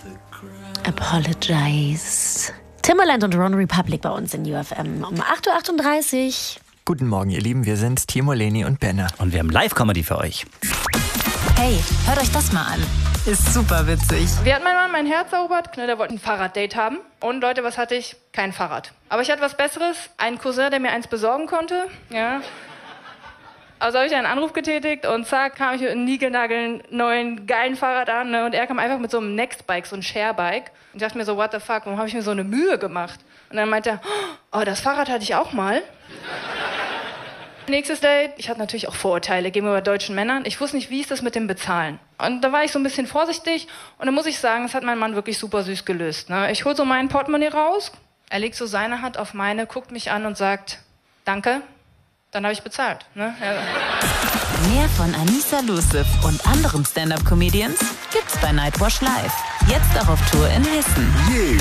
Apologize. Timbaland und Ron Republic bei uns in UFM um 8.38 Uhr. Guten Morgen, ihr Lieben, wir sind Timo, Leni und Benna. Und wir haben Live-Comedy für euch. Hey, hört euch das mal an. Ist super witzig. Wie hat mein Mann mein Herz erobert? Der wollte ein Fahrraddate haben. Und Leute, was hatte ich? Kein Fahrrad. Aber ich hatte was Besseres. Einen Cousin, der mir eins besorgen konnte. Ja. Also habe ich einen Anruf getätigt und zack, kam ich mit einem niegelnagelneuen, geilen Fahrrad an. Ne? Und er kam einfach mit so einem Nextbike, so einem Sharebike. Und ich dachte mir so, what the fuck, warum habe ich mir so eine Mühe gemacht? Und dann meinte er, oh, das Fahrrad hatte ich auch mal. Nächstes Date, ich hatte natürlich auch Vorurteile gegenüber deutschen Männern. Ich wusste nicht, wie ist das mit dem Bezahlen. Und da war ich so ein bisschen vorsichtig. Und dann muss ich sagen, das hat mein Mann wirklich super süß gelöst. Ne? Ich hole so mein Portemonnaie raus, er legt so seine Hand auf meine, guckt mich an und sagt, danke. Dann habe ich bezahlt. Ne? Ja. Mehr von Anissa Luciff und anderen Stand-Up-Comedians gibt's bei Nightwash Live. Jetzt auch auf Tour in Hessen. Yeah.